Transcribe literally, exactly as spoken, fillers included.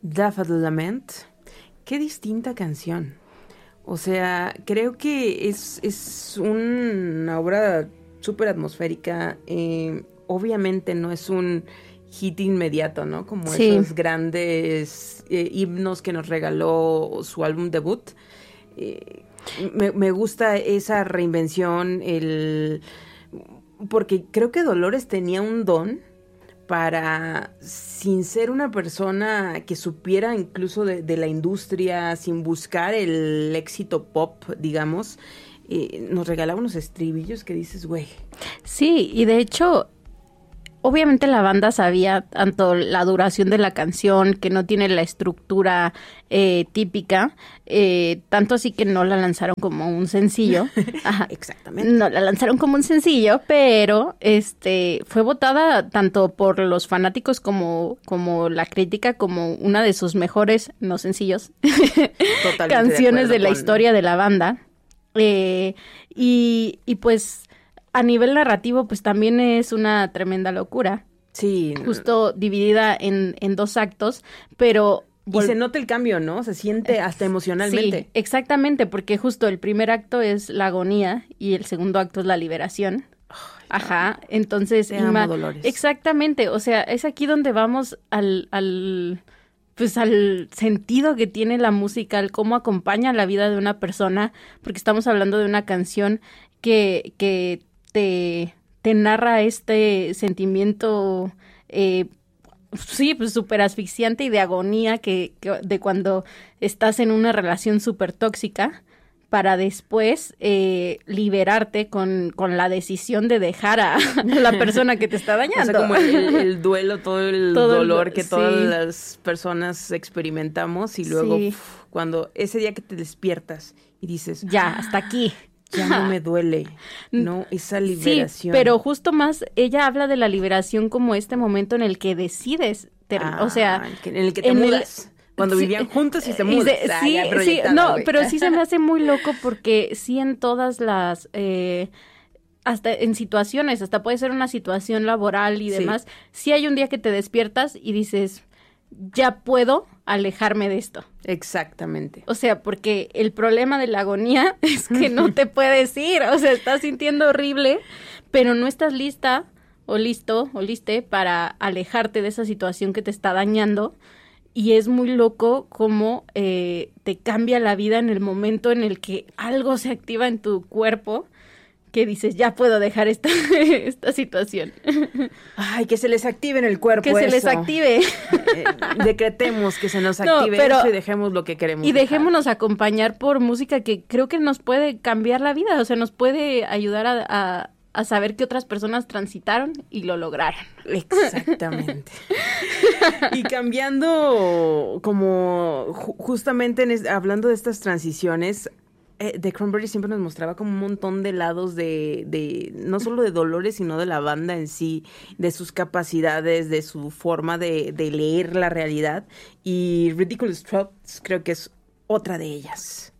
Daffodil Lament, qué distinta canción. O sea, creo que es, es una obra súper atmosférica. Eh, obviamente no es un hit inmediato, ¿no? Como sí. esos grandes eh, himnos que nos regaló su álbum debut. Eh, me, me gusta esa reinvención, el porque creo que Dolores tenía un don para, sin ser una persona que supiera incluso de, de la industria, sin buscar el éxito pop, digamos, eh, nos regalaba unos estribillos que dices, güey. Sí, y de hecho, obviamente la banda sabía tanto la duración de la canción, que no tiene la estructura eh, típica, eh, tanto así que no la lanzaron como un sencillo. Ajá, exactamente. No la lanzaron como un sencillo, pero este fue votada tanto por los fanáticos como, como la crítica como una de sus mejores, no sencillos, canciones de, de la con... historia de la banda. Eh, y, y pues... A nivel narrativo, pues también es una tremenda locura. Sí. Justo dividida en, en dos actos, pero... Y vol- se nota el cambio, ¿no? Se siente hasta emocionalmente. Sí, exactamente, porque justo el primer acto es la agonía y el segundo acto es la liberación. Ay, Ajá, entonces... Te amo, ma- Dolores. Exactamente, o sea, es aquí donde vamos al... al pues al sentido que tiene la música, al cómo acompaña la vida de una persona, porque estamos hablando de una canción que... que Te, te narra este sentimiento, eh, sí, pues súper asfixiante y de agonía que, que de cuando estás en una relación súper tóxica para después eh, liberarte con, con la decisión de dejar a la persona que te está dañando. O sea, como el, el duelo, todo el todo dolor el, que sí. todas las personas experimentamos y luego sí. uf, cuando ese día que te despiertas y dices... Ya, hasta aquí. Ya no me duele, ¿no? Esa liberación. Sí, pero justo más, ella habla de la liberación como este momento en el que decides, ter- ah, o sea... En el que te mudas. El, Cuando sí, vivían juntos y se mudan. Se, ah, sí, sí, no, wey. Pero sí se me hace muy loco porque sí en todas las... Eh, hasta en situaciones, hasta puede ser una situación laboral y demás, sí. sí hay un día que te despiertas y dices... ya puedo alejarme de esto. Exactamente. O sea, porque el problema de la agonía es que no te puedes ir, o sea, estás sintiendo horrible, pero no estás lista o listo o liste para alejarte de esa situación que te está dañando y es muy loco cómo eh, te cambia la vida en el momento en el que algo se activa en tu cuerpo que dices, ya puedo dejar esta, esta situación. Ay, que se les active en el cuerpo Que eso. se les active. Eh, decretemos que se nos active no, pero, eso y dejemos lo que queremos Y dejar. dejémonos acompañar por música que creo que nos puede cambiar la vida, o sea, nos puede ayudar a, a, a saber que otras personas transitaron y lo lograron. Exactamente. Y cambiando, como ju- justamente en es, hablando de estas transiciones... Eh, The Cranberries siempre nos mostraba como un montón de lados de, de, no solo de Dolores, sino de la banda en sí, de sus capacidades, de su forma de, de leer la realidad. Y Ridiculous Thoughts creo que es otra de ellas.